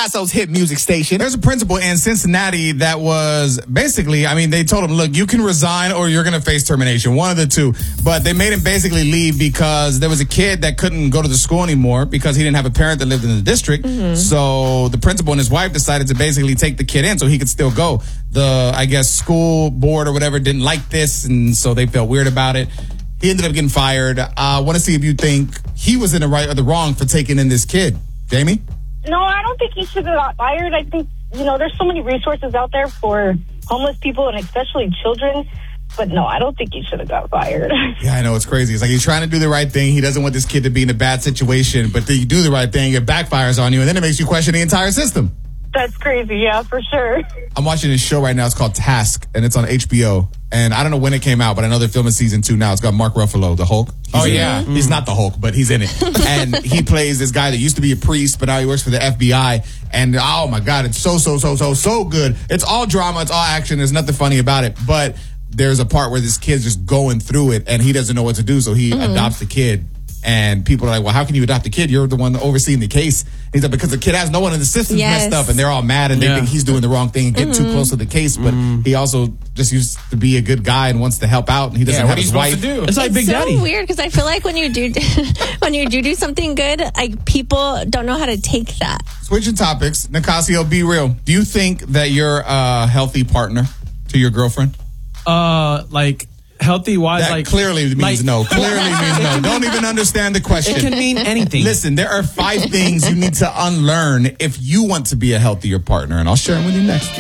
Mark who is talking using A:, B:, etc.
A: Passo's hit music station.
B: There's a principal in Cincinnati that was basically, they told him, look, you can resign or you're going to face termination, one of the two. But they made him basically leave because there was a kid that couldn't go to the school anymore because he didn't have a parent that lived in the district. Mm-hmm. So the principal and his wife decided to basically take the kid in so he could still go. The, school board or whatever didn't like this, and so they felt weird about it. He ended up getting fired. I want to see if you think he was in the right or the wrong for taking in this kid. Jamie?
C: No, I don't think he should have got fired. I think, there's so many resources out there for homeless people and especially children. But no, I don't think he should have got fired.
B: Yeah, I know. It's crazy. It's like he's trying to do the right thing. He doesn't want this kid to be in a bad situation. But then you do the right thing, it backfires on you, and then it makes you question the entire system.
C: That's crazy, yeah, for sure.
B: I'm watching this show right now. It's called Task, and it's on HBO. And I don't know when it came out, but I know they're filming season 2 now. It's got Mark Ruffalo, the Hulk. He's not the Hulk, but he's in it. And he plays this guy that used to be a priest, but now he works for the FBI. And oh my God, it's so good. It's all drama. It's all action. There's nothing funny about it. But there's a part where this kid's just going through it, and he doesn't know what to do, so he adopts the kid. And people are like, well, how can you adopt a kid? You're the one overseeing the case. He's like, because the kid has no one in the system's messed up, and they're all mad, and they think he's doing the wrong thing and getting too close to the case. But he also just used to be a good guy and wants to help out, and he doesn't have his wife.
D: It's like Big Daddy.
E: It's so weird because I feel like when you do something good, like people don't know how to take that.
B: Switching topics, Nicasio, be real. Do you think that you're a healthy partner to your girlfriend?
D: Healthy wise,
B: that clearly means no. Clearly means no. Don't even understand the question.
D: It can mean anything.
B: Listen, there are 5 things you need to unlearn if you want to be a healthier partner, and I'll share them with you next.